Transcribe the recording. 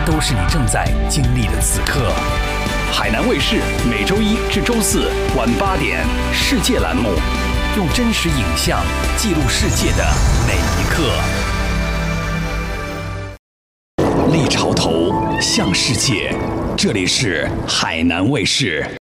都是你正在经历的此刻。海南卫视每周一至周四晚8点，世界栏目，用真实影像记录世界的每一刻。立潮头向世界，这里是海南卫视。